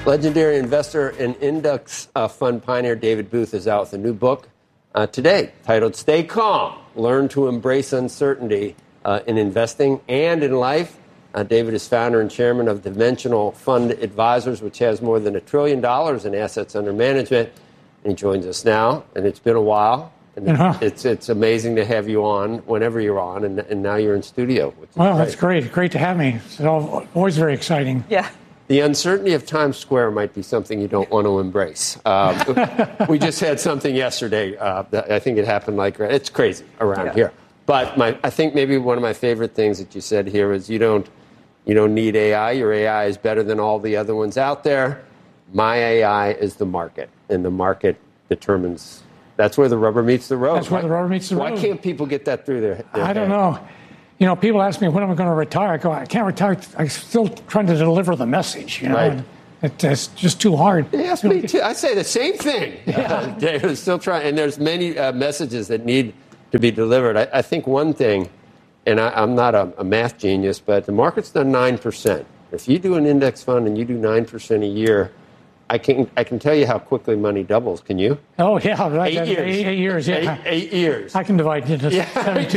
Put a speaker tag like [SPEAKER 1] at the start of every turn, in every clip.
[SPEAKER 1] Legendary investor and index fund pioneer David Booth is out with a new book today titled Stay Calm, Learn to Embrace Uncertainty in Investing and in Life. David is founder and chairman of Dimensional Fund Advisors, which has more than $1 trillion in assets under management. And he joins us now, and it's been a while. And it's amazing to have you on whenever you're on, and now you're in studio.
[SPEAKER 2] Well, that's great. Great to have me. It's always very exciting.
[SPEAKER 3] Yeah.
[SPEAKER 1] The uncertainty of Times Square might be something you don't want to embrace. We just had something yesterday. I think it happened it's crazy around here. But I think maybe one of my favorite things that you said here is you don't need AI. Your AI is better than all the other ones out there. My AI is the market, and the market determines. That's where the rubber meets the road.
[SPEAKER 2] That's where the rubber meets the road.
[SPEAKER 1] Why can't people get that through their head?
[SPEAKER 2] I don't know. People ask me when am I going to retire. I go, I can't retire. I'm still trying to deliver the message.
[SPEAKER 1] Right.
[SPEAKER 2] It's just too hard.
[SPEAKER 1] Yes, me too. I say the same thing.
[SPEAKER 2] Yeah.
[SPEAKER 1] David's still trying, and there's many messages that need to be delivered. I think one thing, and I'm not a math genius, but the market's done 9%. If you do an index fund and you do 9% a year, I can tell you how quickly money doubles. Can you?
[SPEAKER 2] Oh, yeah. Right.
[SPEAKER 1] 8 years.
[SPEAKER 2] 8 years, yeah.
[SPEAKER 1] 8 years.
[SPEAKER 2] I can divide it into 72.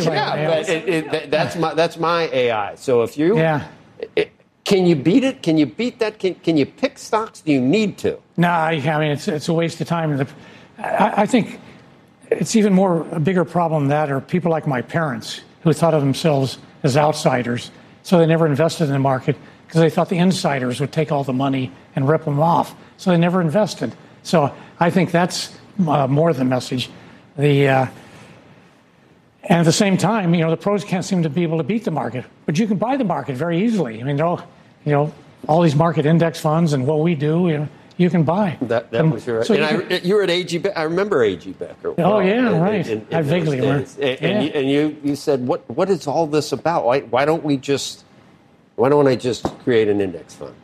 [SPEAKER 1] That's my AI. So if you...
[SPEAKER 2] Yeah.
[SPEAKER 1] Can you beat it? Can you beat that? Can you pick stocks? Do you need to?
[SPEAKER 2] No, I mean, it's a waste of time. I think it's even a bigger problem that are people like my parents who thought of themselves as outsiders. So they never invested in the market because they thought the insiders would take all the money and rip them off. So they never invested. So I think that's more the message. And at the same time, the pros can't seem to be able to beat the market, but you can buy the market very easily. I mean, all these market index funds and what we do, you can buy.
[SPEAKER 1] That was your. So you were at AG. I remember AG Becker.
[SPEAKER 2] Oh yeah, right. I vaguely remember.
[SPEAKER 1] And you said, what is all this about? Why don't I just create an index fund?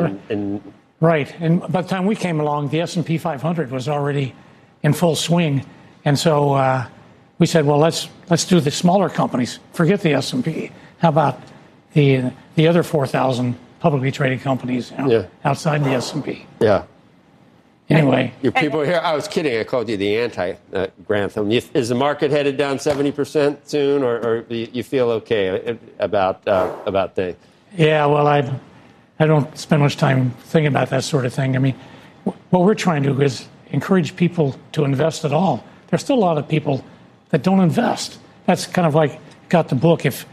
[SPEAKER 2] Right. And by the time we came along, the S&P 500 was already in full swing, and so we said, well, let's do the smaller companies. Forget the S&P. How about the other 4,000 publicly traded companies outside the S&P?
[SPEAKER 1] Yeah.
[SPEAKER 2] Anyway.
[SPEAKER 1] Your people here, I was kidding. I called you the anti-Grantham. Is the market headed down 70% soon, or you feel okay about things?
[SPEAKER 2] Yeah, well, I don't spend much time thinking about that sort of thing. I mean, what we're trying to do is encourage people to invest at all. There's still a lot of people that don't invest. That's kind of like got the book. If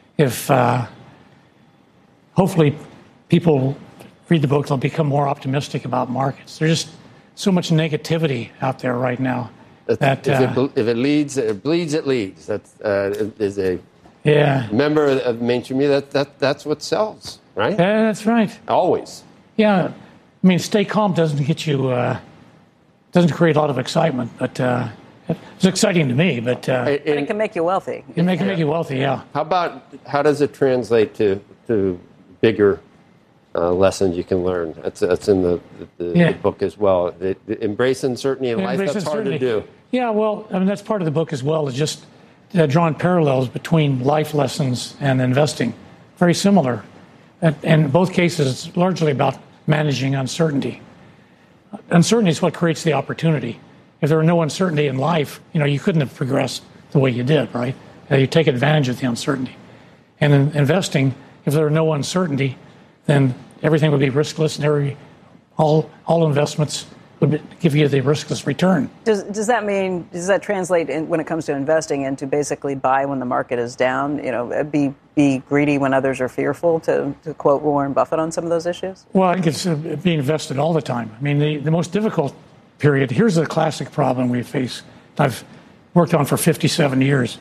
[SPEAKER 2] hopefully people read the book, they'll become more optimistic about markets. There's just so much negativity out there right now. That
[SPEAKER 1] if it leads, it bleeds, it leads. That is a member of mainstream media. That's what sells, right?
[SPEAKER 2] Yeah, that's right.
[SPEAKER 1] Always.
[SPEAKER 2] Yeah, I mean, stay calm doesn't get you, doesn't create a lot of excitement, but it's exciting to me. But
[SPEAKER 3] it can make you wealthy.
[SPEAKER 2] It can make you wealthy, yeah.
[SPEAKER 1] How does it translate to bigger lessons you can learn? That's in the book as well. Embrace uncertainty in life. That's hard to do.
[SPEAKER 2] Yeah, well, I mean, that's part of the book as well. Is just drawing parallels between life lessons and investing. Very similar. And in both cases, it's largely about managing uncertainty. Uncertainty is what creates the opportunity. If there were no uncertainty in life, you couldn't have progressed the way you did, right? You take advantage of the uncertainty. And in investing, if there were no uncertainty, then everything would be riskless, and all investments would give you the riskless return.
[SPEAKER 3] Does that translate when it comes to investing into basically buy when the market is down? Be greedy when others are fearful, to quote Warren Buffett on some of those issues?
[SPEAKER 2] Well, I think it's being invested all the time. I mean, the most difficult period. Here's a classic problem we face. I've worked on for 57 years.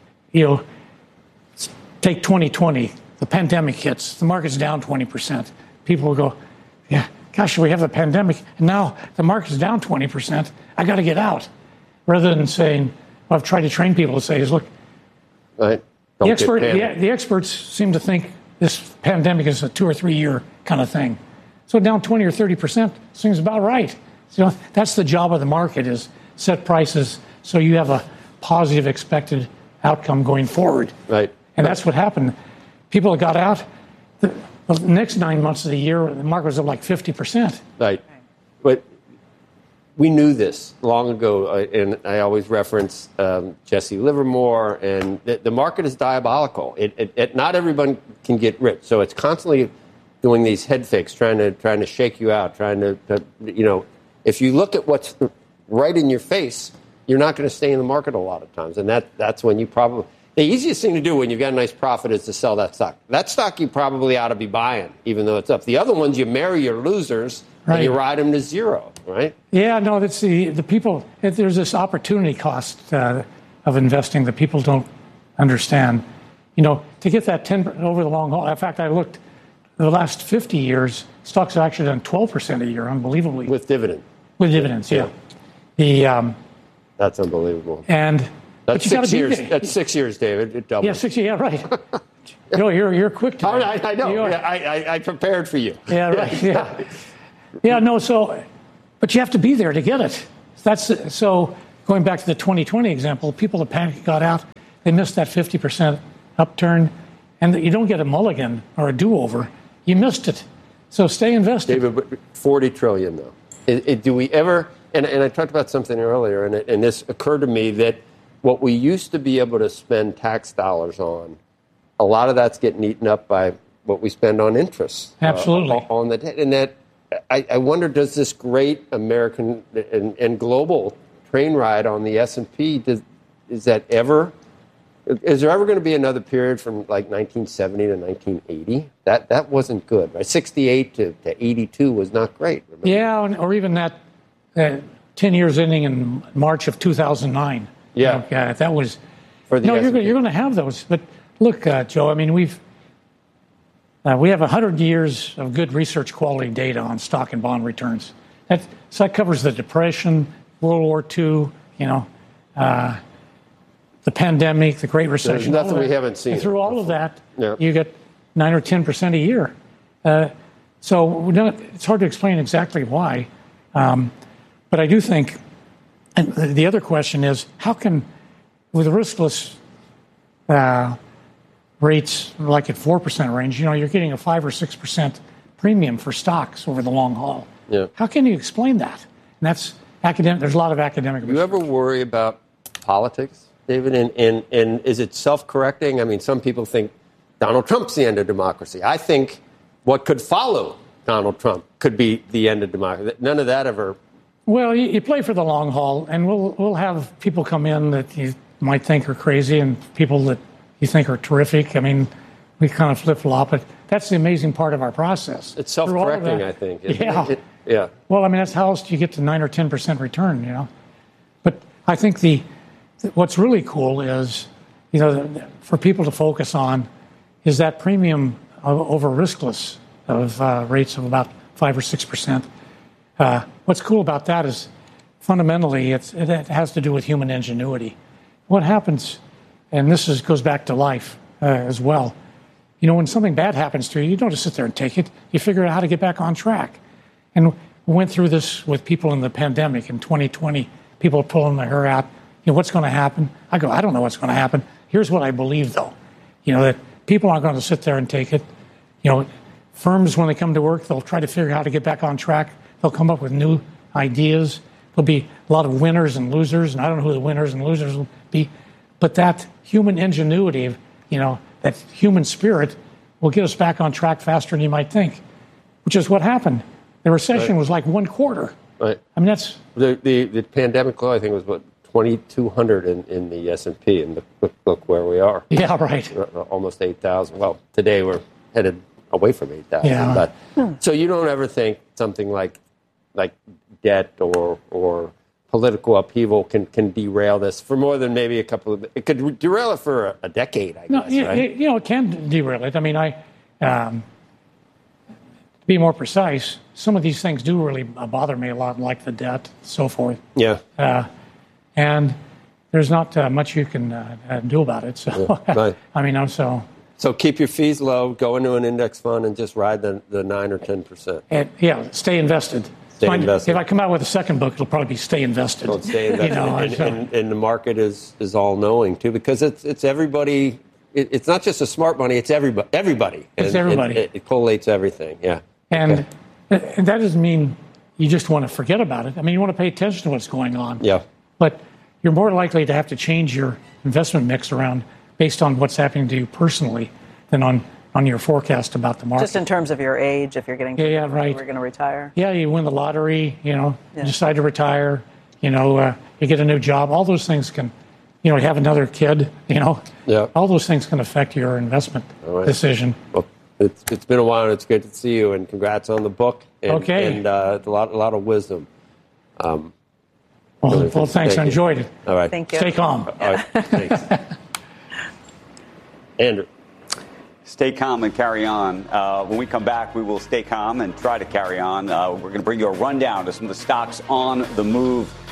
[SPEAKER 2] Take 2020. The pandemic hits. The market's down 20%. People will go, yeah, gosh, we have the pandemic, and now the market's down 20%. I got to get out. Rather than saying, what I've tried to train people to say is, look,
[SPEAKER 1] right.
[SPEAKER 2] The experts seem to think this pandemic is a 2 or 3 year kind of thing. So down 20 or 30% seems about right. So that's the job of the market, is set prices so you have a positive expected outcome going forward.
[SPEAKER 1] Right.
[SPEAKER 2] And that's what happened. People got out. the next 9 months of the year, the market was up like 50%.
[SPEAKER 1] Right. But we knew this long ago, and I always reference Jesse Livermore, and the market is diabolical. Not everyone can get rich, so it's constantly doing these head fakes, trying to shake you out, if you look at what's right in your face, you're not going to stay in the market a lot of times, and that's when you probably. The easiest thing to do when you've got a nice profit is to sell that stock. That stock you probably ought to be buying, even though it's up. The other ones, you marry your losers, right, and you ride them to zero, right?
[SPEAKER 2] Yeah, no, that's the people. There's this opportunity cost of investing that people don't understand. To get that 10 over the long haul. In fact, I looked the last 50 years, stocks have actually done 12% a year, unbelievably.
[SPEAKER 1] With dividend.
[SPEAKER 2] With dividends, yeah.
[SPEAKER 1] That's unbelievable.
[SPEAKER 2] And
[SPEAKER 1] that's 6 years. That's 6 years, David. It doubled.
[SPEAKER 2] Yeah, 6 years. Yeah, right. You're quick to.
[SPEAKER 1] I know. I prepared for you.
[SPEAKER 2] Yeah, right. Yeah. Yeah. No. So, but you have to be there to get it. So. Going back to the 2020 example, people that panicked got out. They missed that 50% upturn, and you don't get a mulligan or a do-over. You missed it. So stay invested.
[SPEAKER 1] David, but $40 trillion though. Do we ever? And I talked about something earlier, and this occurred to me that. What we used to be able to spend tax dollars on, a lot of that's getting eaten up by what we spend on interest.
[SPEAKER 2] Absolutely.
[SPEAKER 1] On the debt. And that, I wonder, does this great American and global train ride on the S&P, is there ever going to be another period from like 1970 to 1980? That wasn't good, right? 68 to 82 was not great. Remember?
[SPEAKER 2] Yeah, or even that 10 years ending in March of 2009.
[SPEAKER 1] Yeah,
[SPEAKER 2] that was.
[SPEAKER 1] For the
[SPEAKER 2] you're going to have those. But look, Joe. I mean, we have 100 years of good research quality data on stock and bond returns. That covers the Depression, World War II. The pandemic, the Great Recession.
[SPEAKER 1] There's nothing we haven't seen.
[SPEAKER 2] And through all of that, you get 9 or 10% a year. So it's hard to explain exactly why, but I do think. And the other question is, how can, with riskless rates like at 4% range, you're getting a 5 or 6% premium for stocks over the long haul.
[SPEAKER 1] Yeah.
[SPEAKER 2] How can you explain that? And that's academic. There's a lot of academic.
[SPEAKER 1] Do you ever worry about politics, David? And is it self-correcting? I mean, some people think Donald Trump's the end of democracy. I think what could follow Donald Trump could be the end of democracy. None of that ever.
[SPEAKER 2] Well, you play for the long haul, and we'll have people come in that you might think are crazy and people that you think are terrific. I mean, we kind of flip-flop, but that's the amazing part of our process.
[SPEAKER 1] It's self-correcting, I think.
[SPEAKER 2] Yeah.
[SPEAKER 1] Yeah.
[SPEAKER 2] Well, I mean, that's how else do you get to 9 or 10% return, But I think what's really cool is, for people to focus on is that premium over riskless of rates of about 5 or 6%. What's cool about that is fundamentally it has to do with human ingenuity. What happens, and this goes back to life as well, when something bad happens to you, you don't just sit there and take it. You figure out how to get back on track. And we went through this with people in the pandemic in 2020. People are pulling their hair out. What's going to happen? I go, I don't know what's going to happen. Here's what I believe, though. That people aren't going to sit there and take it. Firms, when they come to work, they'll try to figure out how to get back on track. They'll come up with new ideas. There'll be a lot of winners and losers, and I don't know who the winners and losers will be. But that human ingenuity, that human spirit will get us back on track faster than you might think, which is what happened. The recession was like 1 quarter.
[SPEAKER 1] Right.
[SPEAKER 2] I mean, that's...
[SPEAKER 1] The pandemic low, I think, was, 2,200 in the S&P, and look where we are.
[SPEAKER 2] Yeah, right.
[SPEAKER 1] Almost 8,000. Well, today we're headed away from 8,000.
[SPEAKER 2] Yeah.
[SPEAKER 1] So you don't ever think something like debt or political upheaval can derail this for more than maybe a couple of. It could derail it for a decade, I guess. Right?
[SPEAKER 2] It can derail it. I mean, to be more precise, some of these things do really bother me a lot, like the debt, so forth.
[SPEAKER 1] Yeah.
[SPEAKER 2] And there's not much you can do about it. So,
[SPEAKER 1] yeah, right.
[SPEAKER 2] I mean, So
[SPEAKER 1] keep your fees low, go into an index fund, and just ride the 9 or 10%.
[SPEAKER 2] And stay invested. If I come out with a second book, it'll probably be Stay Invested.
[SPEAKER 1] Stay invested. And the market is all knowing too, because it's everybody it's not just a smart money; it's everybody.
[SPEAKER 2] It's everybody.
[SPEAKER 1] It collates everything. Yeah.
[SPEAKER 2] And that doesn't mean you just want to forget about it. I mean, you want to pay attention to what's going on.
[SPEAKER 1] Yeah.
[SPEAKER 2] But you're more likely to have to change your investment mix around based on what's happening to you personally than on your forecast about the market.
[SPEAKER 3] Just in terms of your age, if you're getting
[SPEAKER 2] right.
[SPEAKER 3] We're going to retire.
[SPEAKER 2] Yeah, you win the lottery, you decide to retire, you get a new job. All those things can, you have another kid, all those things can affect your investment decision.
[SPEAKER 1] Well, it's been a while, and it's good to see you, and congrats on the book. And a lot of wisdom.
[SPEAKER 2] Well, thanks. I enjoyed it.
[SPEAKER 1] All right.
[SPEAKER 3] Thank you.
[SPEAKER 2] Stay calm.
[SPEAKER 1] All right. Thanks. Andrew.
[SPEAKER 4] Stay calm and carry on. When we come back, we will stay calm and try to carry on. We're going to bring you a rundown of some of the stocks on the move